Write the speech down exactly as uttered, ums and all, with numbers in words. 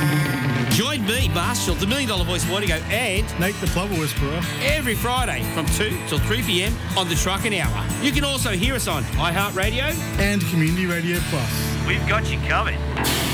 Join me, Marshall, the Million Dollar Voice Morning Go, and Nate the Flubber Whisperer every Friday from two till three p.m. on the Trucking Hour. You can also hear us on iHeartRadio and Community Radio Plus. We've got you covered.